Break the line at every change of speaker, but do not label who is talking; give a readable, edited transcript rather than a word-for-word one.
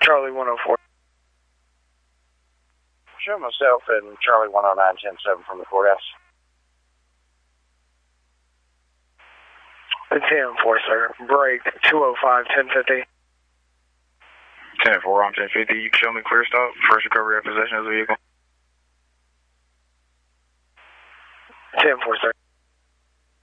Charlie 104.
Show myself and Charlie 109-10-7 from the courthouse.
10-4, sir. Break 205-1050.
10-4 on 1050. You can show me clear stop. First recovery of possession of the vehicle.
10-4, sir.